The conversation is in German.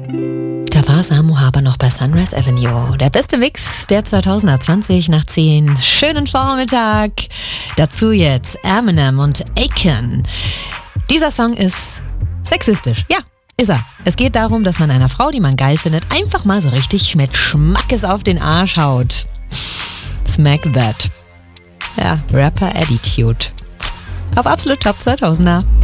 Da war Samu Haber noch bei Sunrise Avenue. Der beste Mix der 2020 nach 10 schönen Vormittag. Dazu jetzt Eminem und Akon. Dieser Song ist sexistisch. Ja, ist er. Es geht darum, dass man einer Frau, die man geil findet, einfach mal so richtig mit Schmackes auf den Arsch haut. Smack that. Ja, Rapper Attitude. Auf Absolut Top 2000er.